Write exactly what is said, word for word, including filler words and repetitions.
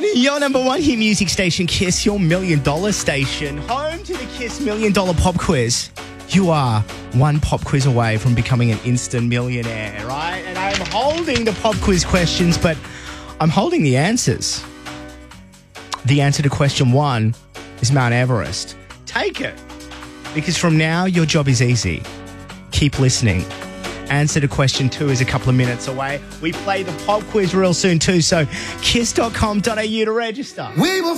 Your number one hit music station, Kiss, your million dollar station, home to the Kiss Million Dollar Pop Quiz. You are one pop quiz away from becoming an instant millionaire, right? And I'm holding the pop quiz questions, but I'm holding the answers. The answer to question one is Mount Everest. Take it, because from now, your job is easy. Keep listening. Answer to question two is a couple of minutes away. We play the pop quiz real soon too, so kiss dot com dot a u to register. We will